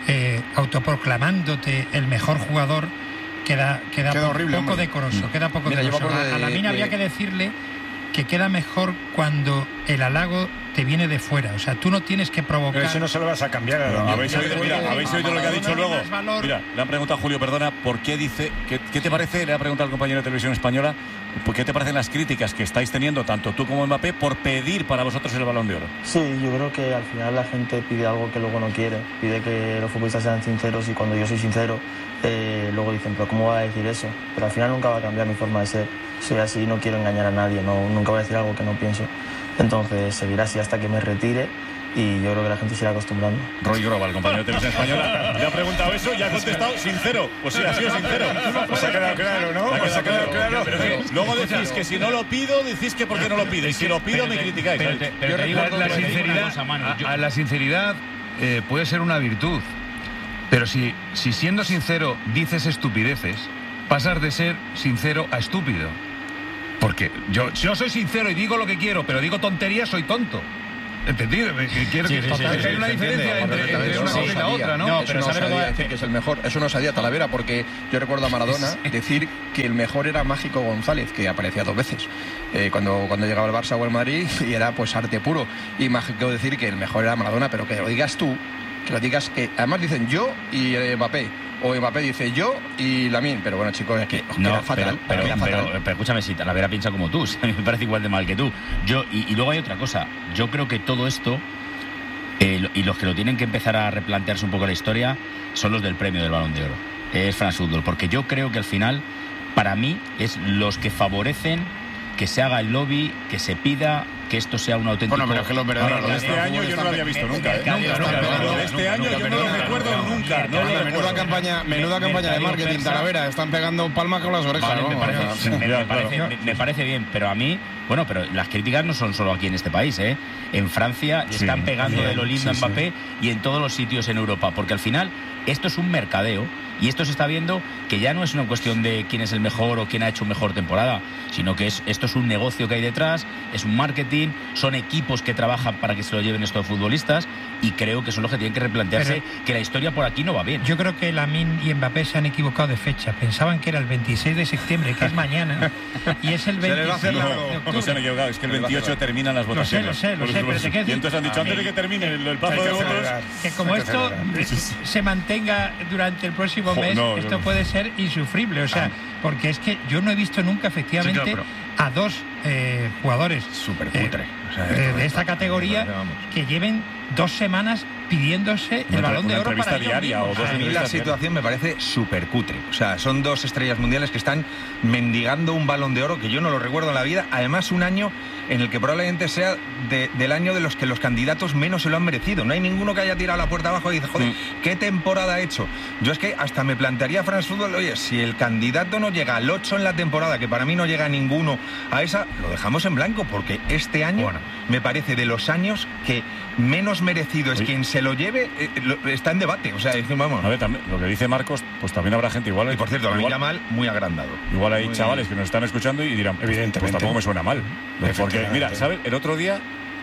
autoproclamándote el mejor jugador queda horrible, poco decoroso. Queda poco decoroso. A Lamine había que decirle que queda mejor cuando el halago te viene de fuera. O sea, tú no tienes que provocar. Pero eso no se lo vas a cambiar. ¿Habéis oído lo que ha dicho luego? Mira, le han preguntado a Julio, perdona, ¿por qué dice? ¿Qué te parece? Le ha preguntado al compañero de Televisión Española, ¿por qué te parecen las críticas que estáis teniendo, tanto tú como Mbappé, por pedir para vosotros el Balón de Oro? Sí, yo creo que al final la gente pide algo que luego no quiere. Pide que los futbolistas sean sinceros, y cuando yo soy sincero, luego dicen, pero ¿cómo va a decir eso? Pero al final nunca va a cambiar mi forma de ser. Soy así, no quiero engañar a nadie, nunca voy a decir algo que no pienso. Entonces seguirá así hasta que me retire, y yo creo que la gente se irá acostumbrando. Roy Groba, el compañero de Televisión Española, le ha preguntado eso y ha contestado sincero. Pues sí, ha sido sincero. Pues ha quedado claro, ¿no? Pues ha quedado claro. Luego decís que si no lo pido, decís que por qué no lo pido. Y si lo pido, me criticáis. La sinceridad puede ser una virtud. Pero si siendo sincero dices estupideces, pasas de ser sincero a estúpido. Porque yo soy sincero y digo lo que quiero, pero digo tonterías, soy tonto. ¿Entendido? Quiero que hay una diferencia entre una cosa y la otra, ¿no? Eso no sabía decir que es el mejor. Eso no sabía Talavera, porque yo recuerdo a Maradona decir que el mejor era Mágico González, que aparecía 2 veces. Cuando llegaba al Barça o al Madrid, y era pues arte puro. Y Mágico decir que el mejor era Maradona, pero que lo digas tú, que lo digas, que además dicen yo y Mbappé. O Mbappé dice yo y Lamine, pero bueno, chicos, es que no, fatal. Pero escúchame, si Talavera piensa como tú, a mí me parece igual de mal que tú. Y luego hay otra cosa. Yo creo que todo esto, y los que lo tienen que empezar a replantearse un poco la historia, son los del premio del Balón de Oro. Es France Football, porque yo creo que al final, para mí, es los que favorecen que se haga el lobby, que se pida que esto sea un auténtico... Bueno, pero es que los verdaderos... Este año yo no lo había visto nunca. Este año yo no lo recuerdo nunca. Menuda campaña de marketing, Talavera. Están pegando palmas con las orejas. Me parece bien, pero a mí... Bueno, pero las críticas no son solo aquí en este país, ¿eh? En Francia están pegando de lo lindo a Mbappé y en todos los sitios en Europa, porque al final esto es un mercadeo. Y esto se está viendo que ya no es una cuestión de quién es el mejor o quién ha hecho mejor temporada, sino que esto es un negocio que hay detrás, es un marketing, son equipos que trabajan para que se lo lleven estos futbolistas, y creo que son los que tienen que replantearse que la historia por aquí no va bien. Yo creo que Lamine y Mbappé se han equivocado de fecha. Pensaban que era el 26 de septiembre, que es mañana, y es el 26 de octubre. No se han equivocado, es que el 28 terminan las votaciones. Lo sé, pero y entonces han dicho, antes de que termine el plazo de votos... Que como esto se mantenga durante el próximo mes, esto puede ser insufrible, o sea, porque es que yo no he visto nunca efectivamente a dos jugadores súper cutre, de esta categoría que lleven 2 semanas pidiéndose el Balón de Oro para diaria o 2 A mí la situación me parece súper cutre. O sea, son 2 estrellas mundiales que están mendigando un Balón de Oro que yo no lo recuerdo en la vida. Además, un año en el que probablemente sea del año de los que los candidatos menos se lo han merecido. No hay ninguno que haya tirado la puerta abajo y dice, joder, ¿qué temporada ha hecho? Yo es que hasta me plantearía, France Football, oye, si el candidato no llega al 8 en la temporada, que para mí no llega ninguno a esa, lo dejamos en blanco, porque este año me parece de los años que menos merecido es quien se lo lleve, está en debate. O sea, vamos. A ver, también, lo que dice Marcos, pues también habrá gente igual. Y por cierto, igual, mal, muy agrandado. Igual hay chavales que nos están escuchando y dirán, evidentemente, pues tampoco me suena mal. Porque, mira, ¿sabes? El otro día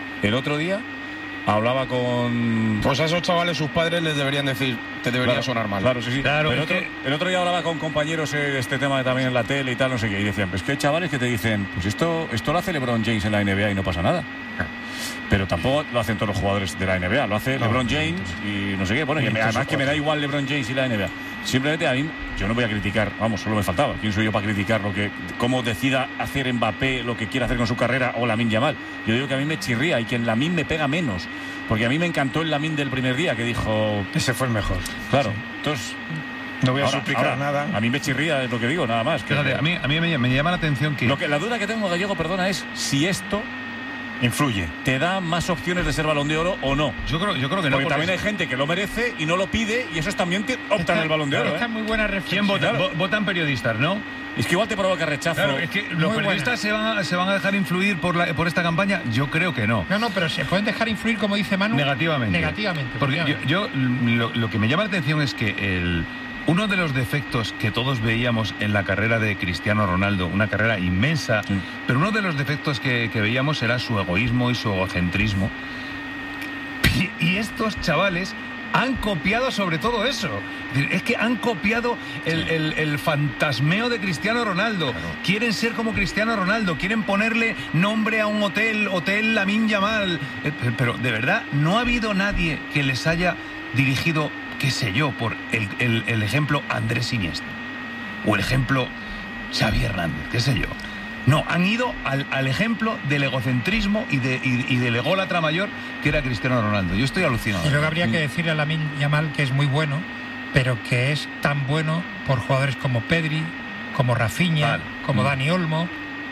hablaba con... Pues a esos chavales sus padres les deberían decir, te debería sonar mal. Claro, sí. Claro, el otro día hablaba con compañeros este tema también en la tele y tal, no sé qué, y decían, pues que hay chavales que te dicen, pues esto lo hace LeBron James en la NBA y no pasa nada. Pero tampoco lo hacen todos los jugadores de la NBA, lo hace LeBron James y no sé qué. Bueno, además que me da igual LeBron James y la NBA. Simplemente a mí, yo no voy a criticar, vamos, solo me faltaba. ¿Quién soy yo para criticar cómo decida hacer Mbappé lo que quiera hacer con su carrera o Lamine Yamal? Yo digo que a mí me chirría y que en Lamine me pega menos. Porque a mí me encantó el Lamine del primer día que dijo... Ese fue el mejor. Claro, entonces... No voy a suplicar nada. A mí me chirría, es lo que digo, nada más. Fíjate, a mí me llama la atención que... La duda que tengo, Gallego, perdona, es si esto... influye. ¿Te da más opciones de ser Balón de Oro o no? Yo creo que no. Porque también hay gente que lo merece y no lo pide y esos también optan al Balón de Oro. Esta es muy buena reflexión. ¿Quién vota? Votan periodistas, ¿no? Es que igual te provoca rechazo. Claro, es que los periodistas se van a dejar influir por esta campaña. Yo creo que no. No, pero se pueden dejar influir, como dice Manu. Negativamente. Porque yo lo que me llama la atención es que uno de los defectos que todos veíamos en la carrera de Cristiano Ronaldo, una carrera inmensa, pero uno de los defectos que veíamos era su egoísmo y su egocentrismo. Y estos chavales han copiado sobre todo eso. Es que han copiado el fantasmeo de Cristiano Ronaldo. Claro. Quieren ser como Cristiano Ronaldo, quieren ponerle nombre a un hotel Lamine Yamal. Pero de verdad, no ha habido nadie que les haya dirigido, qué sé yo, por el ejemplo Andrés Iniesta o el ejemplo Xavi Hernández, qué sé yo. No, han ido al ejemplo del egocentrismo y del ególatra mayor que era Cristiano Ronaldo. Yo estoy alucinado. Y luego habría que decirle a Lamine Yamal que es muy bueno, pero que es tan bueno por jugadores como Pedri, como Rafinha, como Dani Olmo,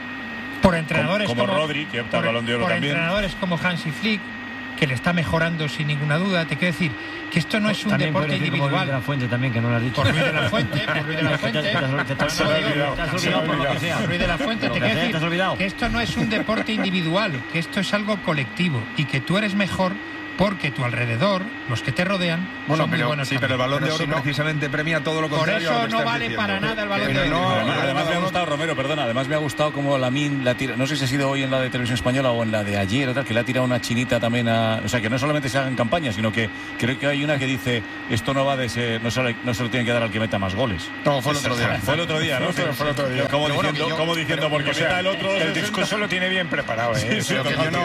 por entrenadores como Rodri, que opta al Balón de Oro por también. Entrenadores como Hansi Flick, que le está mejorando sin ninguna duda. Te quiero decir que esto no es un deporte individual. Luis de la Fuente también, que no lo has dicho. Por Luis de la Fuente, Luis de la Fuente. Te has olvidado por lo que sea. Luis de la Fuente, te quiero decir que esto no es un deporte individual, que esto es algo colectivo y que tú eres mejor porque tu alrededor, los que te rodean, son muy buenos. Sí, pero el Balón de Oro precisamente premia todo lo contrario. Por eso no vale para nada el Balón de Oro. Además me ha gustado, Romero, perdona, además me ha gustado como Lamine la tira, no sé si ha sido hoy en la de Televisión Española o en la de ayer o tal, que le ha tirado una chinita también o sea, que no solamente se hagan campañas, sino que creo que hay una que dice, esto no va de ser, no se lo tienen que dar al que meta más goles. No, fue el otro día. Fue el otro día, ¿no? Fue el otro día. Como diciendo, porque meta el otro... El discurso lo tiene bien preparado, ¿eh? Sí,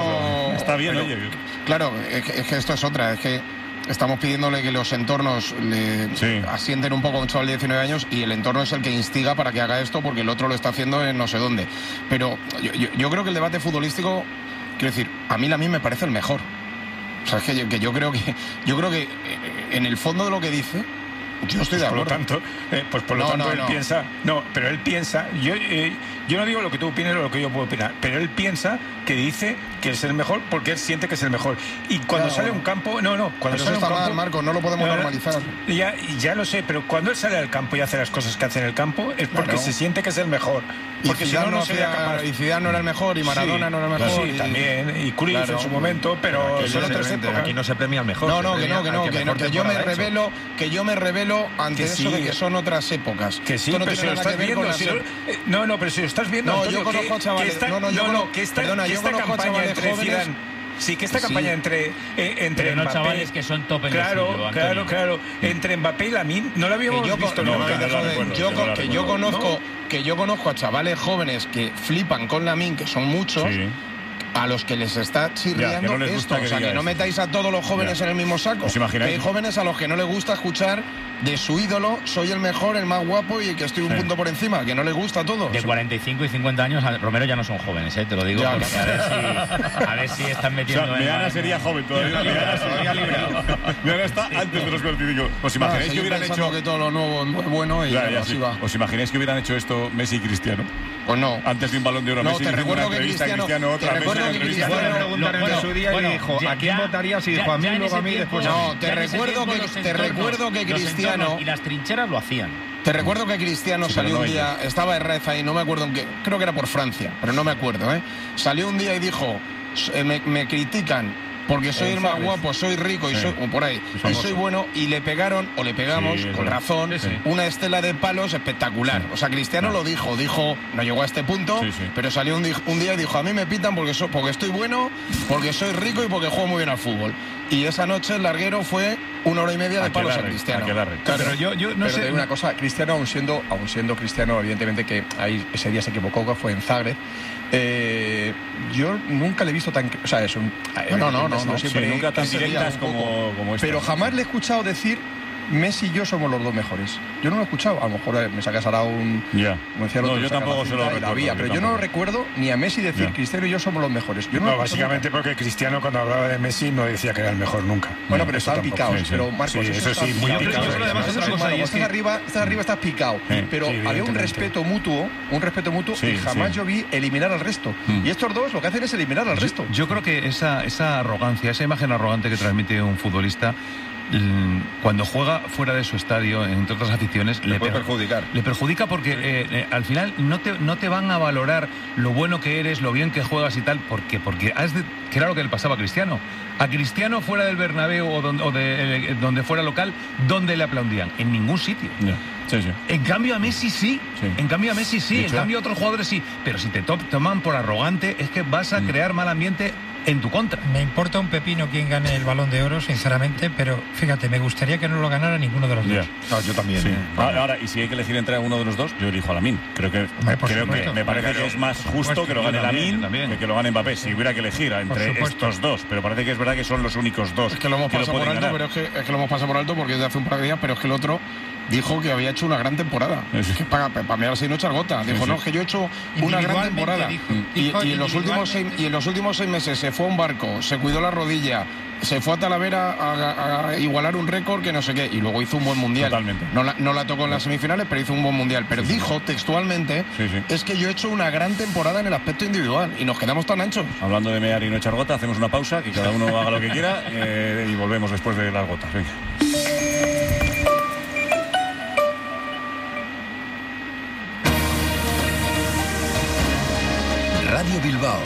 está bien, oye. Claro, es que esto es otra, es que estamos pidiéndole que los entornos le asienten un poco a un chaval de 19 años y el entorno es el que instiga para que haga esto porque el otro lo está haciendo en no sé dónde. Pero yo creo que el debate futbolístico, quiero decir, a mí me parece el mejor. O sea, es que yo creo que en el fondo de lo que dice, yo estoy de acuerdo. Por lo tanto él piensa... No, pero él piensa... Yo no digo lo que tú opinas o lo que yo puedo opinar, pero él piensa que dice que es el mejor porque él siente que es el mejor. Y cuando sale a un campo... Cuando sale a un campo... Mal, Marco, no lo podemos normalizar. Ya lo sé, pero cuando él sale al campo y hace las cosas que hace en el campo es porque se siente que es el mejor. Porque si no sería capaz. Y Zidane no era el mejor, y Maradona no era el mejor. Sí, también. Y Cruyff en su momento, pero son otras épocas. Aquí no se premia al mejor. Que yo me revelo ante eso de que son otras épocas. Que sí, pero si lo estás viendo. Pero si lo estás viendo, Antonio, yo conozco a chavales. Esta campaña entre Zidane... Sí, que esta campaña entre pero Mbappé... chavales que son top en Claro. Entre Mbappé y Lamine no lo habíamos visto nunca. Que yo conozco a chavales jóvenes que flipan con Lamine, que son muchos... a los que les está chirriando no esto. O sea, que no metáis a todos los jóvenes en el mismo saco. ¿Os imagináis? Hay jóvenes a los que no les gusta escuchar de su ídolo, soy el mejor, el más guapo y que estoy un punto por encima, que no les gusta a todos. De 45 y 50 años, Romero ya no son jóvenes, te lo digo, ya, porque a ver si están metiendo... O sea, Meana sería joven todavía. Meana está antes de los 45. ¿Os imagináis que hubieran hecho... que todo lo nuevo es bueno y así va. ¿Os imagináis que hubieran hecho esto Messi y Cristiano? Pues no. Antes de un Balón de Oro, Messi, te recuerdo que Cristiano otra Messi, una entrevista. En su día y dijo, ¿a quién votarías? Y dijo, a mí, luego a mí, después... No, te recuerdo que Cristiano... Y las trincheras lo hacían. Te recuerdo que Cristiano salió un día, estaba Herrera ahí, no me acuerdo en qué, creo que era por Francia, pero no me acuerdo, Salió un día y dijo, me critican porque soy el más guapo, soy rico y soy, o por ahí, y soy bueno, y le pegaron, o le pegamos, con razón, una estela de palos espectacular. O sea, Cristiano lo dijo, no llegó a este punto, pero salió un día y dijo, a mí me pitan porque estoy bueno, porque soy rico y porque juego muy bien al fútbol. Y esa noche el larguero fue 1 hora y media de palos a Cristiano. Claro, pero yo no sé. Te digo una cosa, Cristiano, aún siendo Cristiano, evidentemente que ahí ese día se equivocó, que fue en Zagreb. Yo nunca le he visto tan... O sea, es un... No, siempre nunca tan directas como esta. Pero jamás le he escuchado decir... Messi y yo somos los dos mejores. Yo no lo he escuchado. A lo mejor me sacas ahora un... Como decía el otro, yo tampoco se lo recuerdo. Pero yo no lo recuerdo ni a Messi decir Cristiano y yo somos los mejores. Yo no básicamente porque Cristiano cuando hablaba de Messi no decía que era el mejor nunca. Bueno, pero estaban picados. Pero Marcos, eso sí, muy picado. Estás arriba, estás picado. Pero había un respeto mutuo y jamás yo vi eliminar al resto. Y estos dos lo que hacen es eliminar al resto. Yo creo que esa arrogancia, esa imagen arrogante que transmite un futbolista, cuando juega fuera de su estadio, entre otras aficiones, le puede perjudicar. Le perjudica porque al final no te van a valorar lo bueno que eres, lo bien que juegas y tal, porque que era lo que le pasaba a Cristiano. A Cristiano fuera del Bernabéu o donde fuera local, ¿dónde le aplaudían? En ningún sitio. En cambio a Messi sí. En cambio a otros jugadores sí. Pero si te toman por arrogante, es que vas a crear mal ambiente en tu contra. Me importa un pepino quién gane el Balón de Oro, sinceramente, pero fíjate, me gustaría que no lo ganara ninguno de los dos. No, yo también. Sí. Ahora, y si hay que elegir entre uno de los dos, yo elijo a Lamine. Creo que me parece que es más justo que lo gane Lamine que lo gane Mbappé. Si hubiera que elegir entre estos dos, pero parece que es verdad que son los únicos dos. Es que lo hemos pasado por alto, pero es que lo hemos pasado por alto porque es de hace un par de días, pero es que el otro dijo que había hecho una gran temporada. Es que para mí ahora sí no echar gota. Dijo, no, es que yo he hecho una gran temporada. Y en los últimos 6 meses se fue a un barco, se cuidó la rodilla, se fue a Talavera a igualar un récord que no sé qué, y luego hizo un buen mundial. Totalmente. No la tocó en las semifinales, pero hizo un buen mundial. Pero dijo textualmente, es que yo he hecho una gran temporada en el aspecto individual, y nos quedamos tan anchos. Hablando de mear y no echar gota, hacemos una pausa, que cada uno haga lo que quiera, y volvemos después de las gotas. Venga. Radio Bilbao.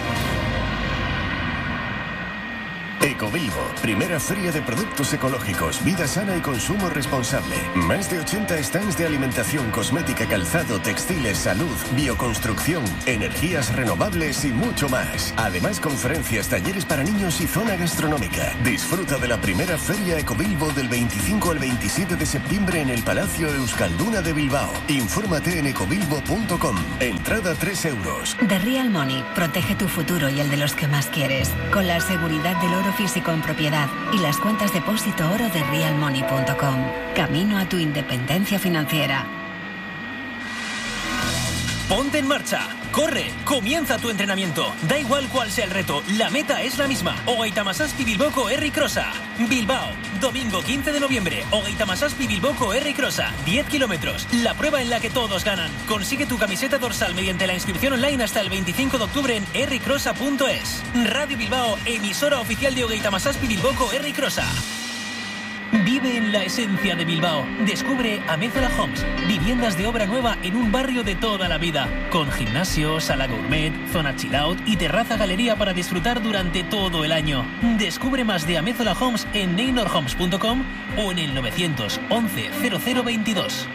Ecobilbo, primera feria de productos ecológicos, vida sana y consumo responsable. Más de 80 stands de alimentación, cosmética, calzado, textiles, salud, bioconstrucción, energías renovables y mucho más. Además, conferencias, talleres para niños y zona gastronómica. Disfruta de la primera feria Ecobilbo del 25 al 27 de septiembre en el Palacio Euskalduna de Bilbao. Infórmate en ecobilbo.com. Entrada 3 euros. The Real Money protege tu futuro y el de los que más quieres, con la seguridad del oro físico en propiedad y las cuentas depósito oro de realmoney.com. Camino a tu independencia financiera. Ponte en marcha, corre, comienza tu entrenamiento. Da igual cuál sea el reto, la meta es la misma. Ogeita Hamazazpi Bilboko Herri Crossa. Bilbao, domingo 15 de noviembre. Ogeita Hamazazpi Bilboko Herri Crossa. 10 kilómetros, la prueba en la que todos ganan. Consigue tu camiseta dorsal mediante la inscripción online hasta el 25 de octubre en herricrossa.es. Radio Bilbao, emisora oficial de Ogeita Hamazazpi Bilboko Herri Crossa. Vive en la esencia de Bilbao. Descubre Amézola Homes, viviendas de obra nueva en un barrio de toda la vida, con gimnasio, sala gourmet, zona chill out y terraza galería para disfrutar durante todo el año. Descubre más de Amézola Homes en neinorhomes.com o en el 911 0022.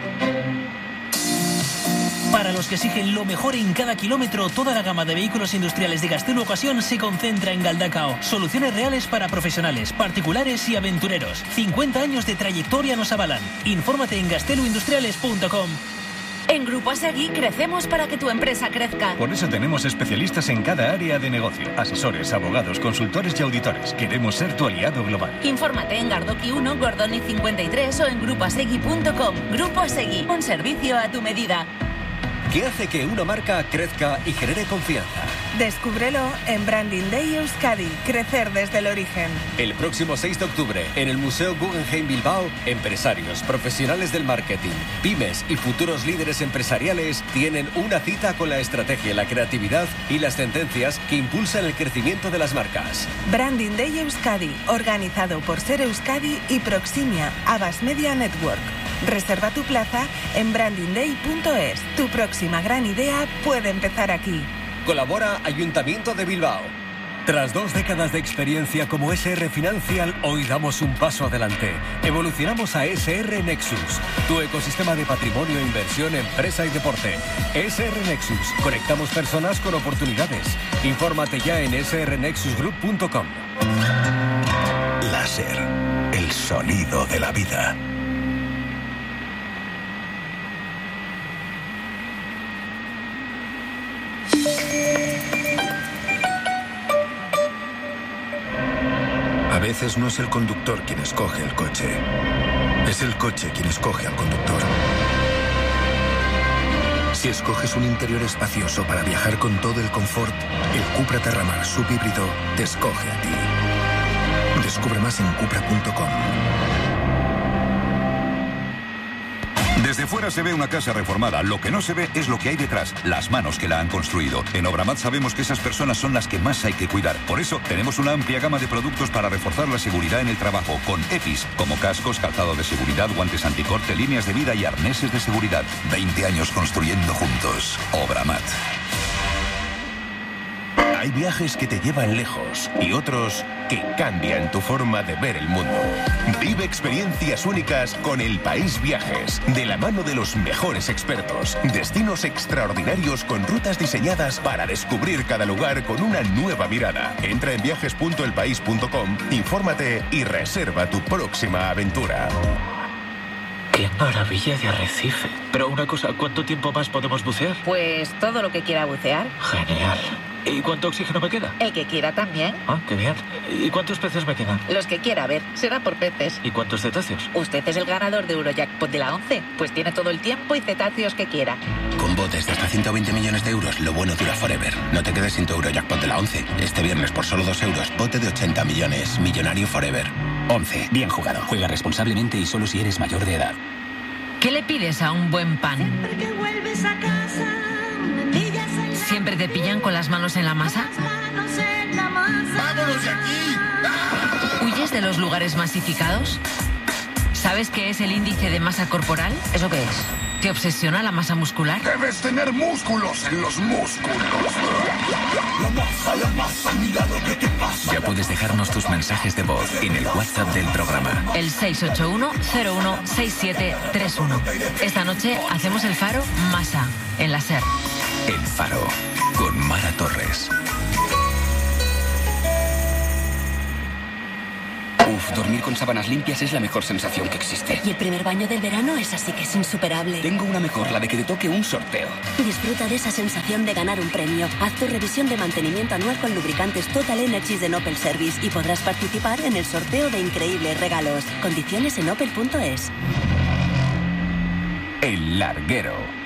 Para los que exigen lo mejor en cada kilómetro, toda la gama de vehículos industriales de Gaztelu Ocasión se concentra en Galdakao. Soluciones reales para profesionales, particulares y aventureros. 50 años de trayectoria nos avalan. Infórmate en gazteluindustriales.com. En Grupo Asegui crecemos para que tu empresa crezca. Por eso tenemos especialistas en cada área de negocio. Asesores, abogados, consultores y auditores. Queremos ser tu aliado global. Infórmate en Gardoki 1, Gordoni 53 o en grupoasegui.com. Grupo Asegui, un servicio a tu medida. ¿Qué hace que una marca crezca y genere confianza? Descúbrelo en Branding Day Euskadi, crecer desde el origen. El próximo 6 de octubre, en el Museo Guggenheim Bilbao, empresarios, profesionales del marketing, pymes y futuros líderes empresariales tienen una cita con la estrategia, la creatividad y las tendencias que impulsan el crecimiento de las marcas. Branding Day Euskadi, organizado por Ser Euskadi y Proximia, Abbas Media Network. Reserva tu plaza en brandingday.es. Tu próxima gran idea puede empezar aquí. Colabora Ayuntamiento de Bilbao. Tras 2 décadas de experiencia como SR Financial, hoy damos un paso adelante. Evolucionamos a SR Nexus, tu ecosistema de patrimonio, inversión, empresa y deporte. SR Nexus, conectamos personas con oportunidades. Infórmate ya en srnexusgroup.com. Láser, el sonido de la vida. A veces no es el conductor quien escoge el coche, es el coche quien escoge al conductor. Si escoges un interior espacioso para viajar con todo el confort, el Cupra Terramar subhíbrido te escoge a ti. Descubre más en cupra.com. Desde fuera se ve una casa reformada. Lo que no se ve es lo que hay detrás, las manos que la han construido. En Obramat sabemos que esas personas son las que más hay que cuidar. Por eso tenemos una amplia gama de productos para reforzar la seguridad en el trabajo, con EPIs, como cascos, calzado de seguridad, guantes anticorte, líneas de vida y arneses de seguridad. 20 años construyendo juntos. Obramat. Hay viajes que te llevan lejos y otros que cambian tu forma de ver el mundo. Vive experiencias únicas con El País Viajes, de la mano de los mejores expertos. Destinos extraordinarios con rutas diseñadas para descubrir cada lugar con una nueva mirada. Entra en viajes.elpaís.com, infórmate y reserva tu próxima aventura. ¡Qué maravilla de arrecife! Pero una cosa, ¿cuánto tiempo más podemos bucear? Pues todo lo que quiera bucear. Genial. ¿Y cuánto oxígeno me queda? El que quiera también. Ah, qué bien. ¿Y cuántos peces me quedan? Los que quiera, a ver, será por peces. ¿Y cuántos cetáceos? Usted es el ganador de Eurojackpot de la 11, pues tiene todo el tiempo y cetáceos que quiera. Con botes de hasta 120 millones de euros, lo bueno dura forever. No te quedes sin tu Eurojackpot de la 11. Este viernes por solo 2 euros, bote de 80 millones. Millonario forever. 11. Bien jugado. Juega responsablemente y solo si eres mayor de edad. ¿Qué le pides a un buen pan? Siempre que vuelves a casa, me pillas en la... ¿Siempre te pillan con las manos en la masa? ¡Vámonos de aquí! ¿Huyes de los lugares masificados? ¿Sabes qué es el índice de masa corporal? ¿Eso qué es? ¿Te obsesiona la masa muscular? Debes tener músculos en los músculos. La masa, mira lo que te pasa. Ya puedes dejarnos tus mensajes de voz en el WhatsApp del programa. El 681-016731. Esta noche hacemos el faro Masa, en la SER. El Faro, con Mara Torres. Dormir con sábanas limpias es la mejor sensación que existe. Y el primer baño del verano es así que es insuperable. Tengo una mejor, la de que te toque un sorteo. Disfruta de esa sensación de ganar un premio. Haz tu revisión de mantenimiento anual con lubricantes Total Energies de Opel Service y podrás participar en el sorteo de increíbles regalos. Condiciones en opel.es. El Larguero.